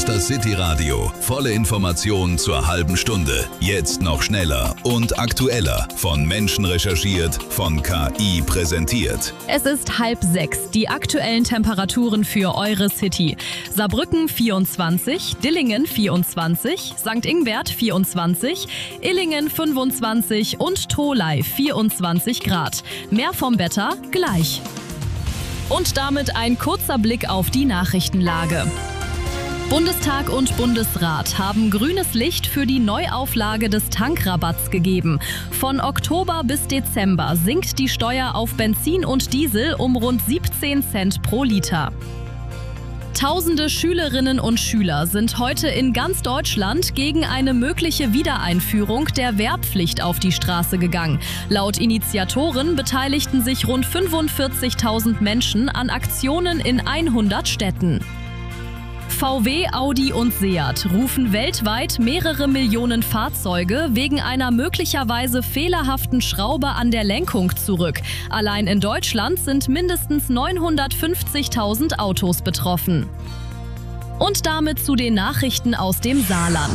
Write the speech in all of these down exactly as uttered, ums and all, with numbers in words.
ist das City Radio. Volle Informationen zur halben Stunde. Jetzt noch schneller und aktueller. Von Menschen recherchiert, von K I präsentiert. Es ist halb sechs. Die aktuellen Temperaturen für eure City. Saarbrücken vierundzwanzig, Dillingen vierundzwanzig, Sankt Ingbert vierundzwanzig, Illingen fünfundzwanzig und Tholey vierundzwanzig Grad. Mehr vom Wetter gleich. Und damit ein kurzer Blick auf die Nachrichtenlage. Bundestag und Bundesrat haben grünes Licht für die Neuauflage des Tankrabatts gegeben. Von Oktober bis Dezember sinkt die Steuer auf Benzin und Diesel um rund siebzehn Cent pro Liter. Tausende Schülerinnen und Schüler sind heute in ganz Deutschland gegen eine mögliche Wiedereinführung der Wehrpflicht auf die Straße gegangen. Laut Initiatoren beteiligten sich rund fünfundvierzigtausend Menschen an Aktionen in hundert Städten. V W, Audi und Seat rufen weltweit mehrere Millionen Fahrzeuge wegen einer möglicherweise fehlerhaften Schraube an der Lenkung zurück. Allein in Deutschland sind mindestens neunhundertfünfzigtausend Autos betroffen. Und damit zu den Nachrichten aus dem Saarland.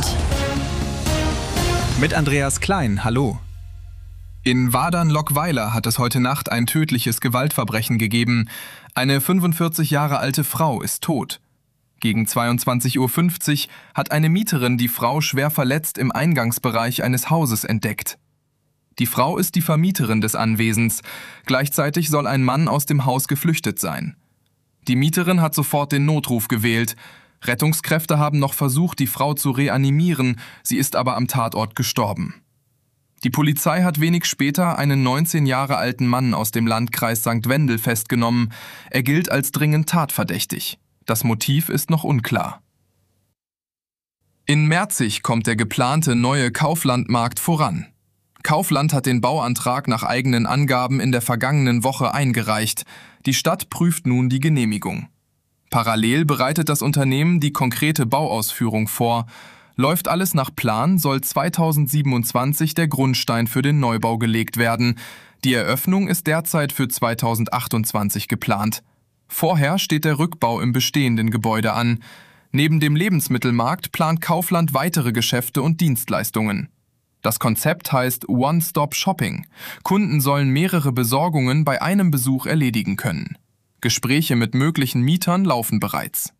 Mit Andreas Klein, hallo. In Wadern-Lockweiler hat es heute Nacht ein tödliches Gewaltverbrechen gegeben. Eine fünfundvierzig Jahre alte Frau ist tot. Gegen zweiundzwanzig Uhr fünfzig hat eine Mieterin die Frau schwer verletzt im Eingangsbereich eines Hauses entdeckt. Die Frau ist die Vermieterin des Anwesens. Gleichzeitig soll ein Mann aus dem Haus geflüchtet sein. Die Mieterin hat sofort den Notruf gewählt. Rettungskräfte haben noch versucht, die Frau zu reanimieren. Sie ist aber am Tatort gestorben. Die Polizei hat wenig später einen neunzehn Jahre alten Mann aus dem Landkreis Sankt Wendel festgenommen. Er gilt als dringend tatverdächtig. Das Motiv ist noch unklar. In Merzig kommt der geplante neue Kauflandmarkt voran. Kaufland hat den Bauantrag nach eigenen Angaben in der vergangenen Woche eingereicht. Die Stadt prüft nun die Genehmigung. Parallel bereitet das Unternehmen die konkrete Bauausführung vor. Läuft alles nach Plan, soll zweitausendsiebenundzwanzig der Grundstein für den Neubau gelegt werden. Die Eröffnung ist derzeit für zweitausendachtundzwanzig geplant. Vorher steht der Rückbau im bestehenden Gebäude an. Neben dem Lebensmittelmarkt plant Kaufland weitere Geschäfte und Dienstleistungen. Das Konzept heißt One-Stop-Shopping. Kunden sollen mehrere Besorgungen bei einem Besuch erledigen können. Gespräche mit möglichen Mietern laufen bereits.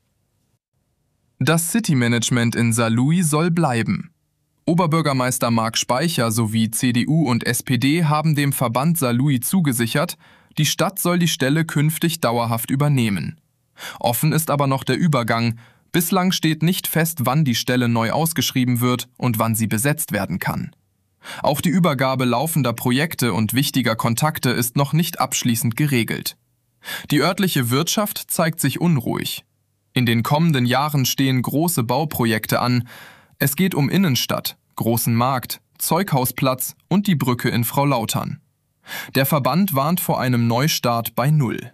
Das City-Management in Saarlouis soll bleiben. Oberbürgermeister Marc Speicher sowie C D U und S P D haben dem Verband Saarlouis zugesichert, die Stadt soll die Stelle künftig dauerhaft übernehmen. Offen ist aber noch der Übergang. Bislang steht nicht fest, wann die Stelle neu ausgeschrieben wird und wann sie besetzt werden kann. Auch die Übergabe laufender Projekte und wichtiger Kontakte ist noch nicht abschließend geregelt. Die örtliche Wirtschaft zeigt sich unruhig. In den kommenden Jahren stehen große Bauprojekte an. Es geht um Innenstadt, großen Markt, Zeughausplatz und die Brücke in Fraulautern. Der Verband warnt vor einem Neustart bei Null.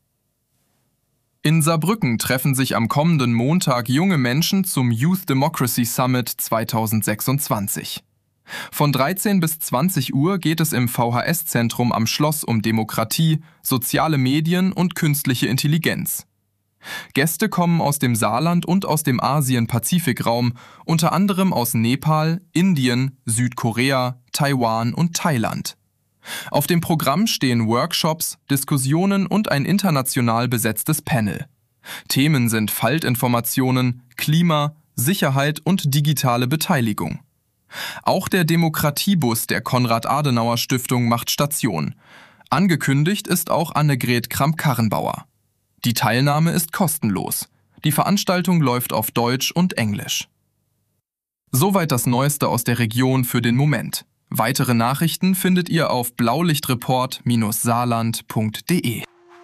In Saarbrücken treffen sich am kommenden Montag junge Menschen zum Youth Democracy Summit zweitausendsechsundzwanzig. Von dreizehn bis zwanzig Uhr geht es im V H S-Zentrum am Schloss um Demokratie, soziale Medien und künstliche Intelligenz. Gäste kommen aus dem Saarland und aus dem Asien-Pazifik-Raum, unter anderem aus Nepal, Indien, Südkorea, Taiwan und Thailand. Auf dem Programm stehen Workshops, Diskussionen und ein international besetztes Panel. Themen sind Faltinformationen, Klima, Sicherheit und digitale Beteiligung. Auch der Demokratiebus der Konrad-Adenauer-Stiftung macht Station. Angekündigt ist auch Annegret Kramp-Karrenbauer. Die Teilnahme ist kostenlos. Die Veranstaltung läuft auf Deutsch und Englisch. Soweit das Neueste aus der Region für den Moment. Weitere Nachrichten findet ihr auf blaulichtreport Saarland punkt de.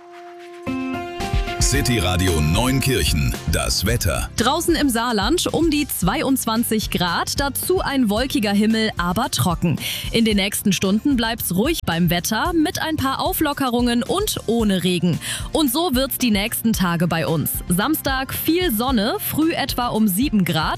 City Radio Neunkirchen, das Wetter. Draußen im Saarland um die zweiundzwanzig Grad, dazu ein wolkiger Himmel, aber trocken. In den nächsten Stunden bleibt's ruhig beim Wetter mit ein paar Auflockerungen und ohne Regen. Und so wird's die nächsten Tage bei uns. Samstag viel Sonne, früh etwa um sieben Grad,